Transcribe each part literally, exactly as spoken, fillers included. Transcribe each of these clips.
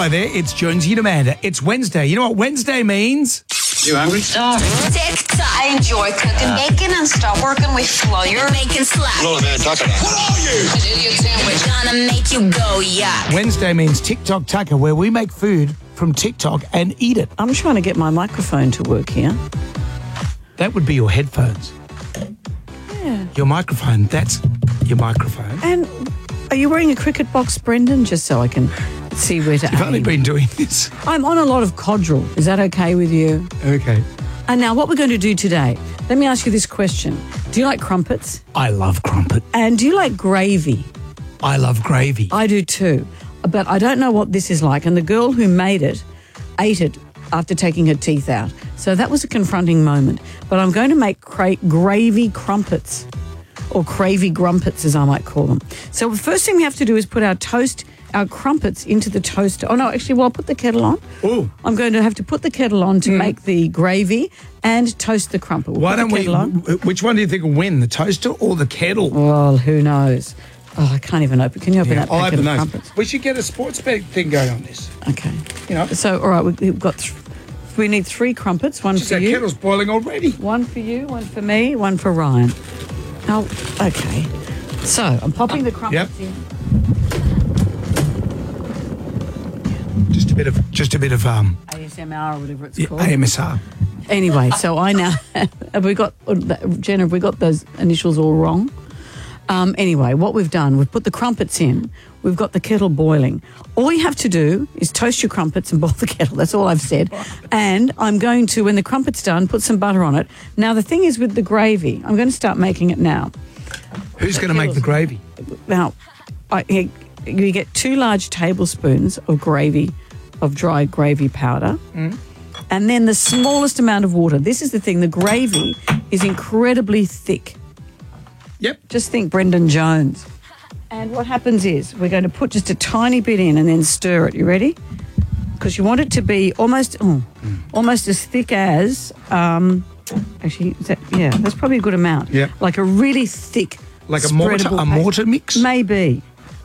Hello there, it's Jonesy and Amanda. It's Wednesday. You know what Wednesday means? You hungry? Starving. TikTok. I enjoy cooking bacon and stop working with flour. Making slack. Hello, man. Talk about What are you? An idiot sandwich. Gonna make you go, yeah. Wednesday means TikTok Tucker, where we make food from TikTok and eat it. I'm trying to get my microphone to work here. That would be your headphones. Yeah. Your microphone, that's your microphone. And are you wearing a cricket box, Brendan, just so I can see where to You've aim? only been doing this. I'm on a lot of Codral. Is that okay with you? Okay. And now what we're going to do today, let me ask you this question. Do you like crumpets? I love crumpet. And do you like gravy? I love gravy. I do too. But I don't know what this is like. And the girl who made it ate it after taking her teeth out. So that was a confronting moment. But I'm going to make cra- gravy crumpets, or cravy grumpets as I might call them. So the first thing we have to do is put our toast, our crumpets into the toaster. Oh, no, actually, well, I'll put the kettle on. Ooh. I'm going to have to put the kettle on to mm. make the gravy and toast the crumpet. We'll Why put don't the we, kettle on. which one do you think will win, the toaster or the kettle? Well, who knows? Oh, I can't even open. Can you open Yeah, that I'll packet open of those. crumpets? We should get a sports bet thing going on this. Okay. You know, So, all right, we- we've got... Th- we need three crumpets, one just for our you. kettle's boiling already. One for you, one for me, one for Ryan. Oh, okay. So, I'm popping the crumpets Yep. in. Just a bit of, just a bit of um, A S M R or whatever it's yeah, called. A M S R. Anyway, so I now... have we got... Jenna, have we got those initials all wrong? Um, anyway, what we've done, we've put the crumpets in. We've got the kettle boiling. All you have to do is toast your crumpets and boil the kettle. That's all I've said. And I'm going to, when the crumpet's done, put some butter on it. Now, the thing is with the gravy, I'm going to start making it now. Who's going to make the gravy? Now, I, you get two large tablespoons of gravy, of dry gravy powder, Mm. and then the smallest amount of water. This is the thing. The gravy is incredibly thick. Yep. Just think Brendan Jones. And what happens is we're going to put just a tiny bit in and then stir it. You ready? Because you want it to be almost oh, mm. almost as thick as, um, actually, is that, yeah, that's probably a good amount. Yep. Like a really thick, Like a mortar, spreadable a paste. mortar mix? Maybe.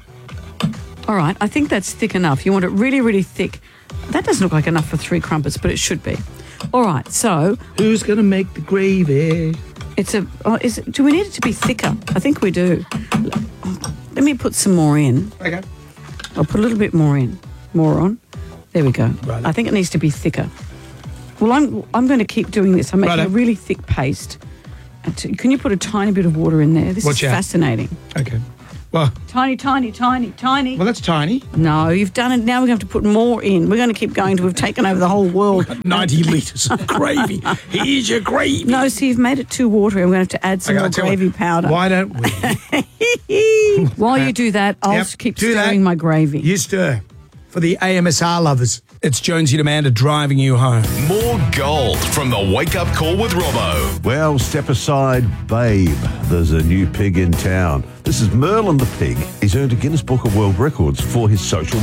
All right, I think that's thick enough. You want it really, really thick. That doesn't look like enough for three crumpets, but it should be. All right, so... Who's going to make the gravy? It's a. Oh, is it, do we need it to be thicker? I think we do. Let me put some more in. Okay. I'll put a little bit more in. More on. There we go. Right. I think it needs to be thicker. Well, I'm I'm going to keep doing this. I'm making Righto. a really thick paste. And to- Can you put a tiny bit of water in there? This Watch is out. fascinating. Okay. Well, Tiny, tiny, tiny, tiny. well, that's tiny. No, you've done it. Now we're going to have to put more in. We're going to keep going till we've taken over the whole world. ninety litres of gravy. Here's your gravy. No, see, you've made it too watery. I'm going to have to add some Okay, I'll more tell you gravy what, powder. Why don't we? While you do that, I'll Yep, keep do that. stirring my gravy. You stir. For the A M S R lovers, it's Jonesy and Amanda driving you home. More gold from the Wake Up Call with Robbo. Well, step aside, babe. There's a new pig in town. This is Merlin the pig. He's earned a Guinness Book of World Records for his social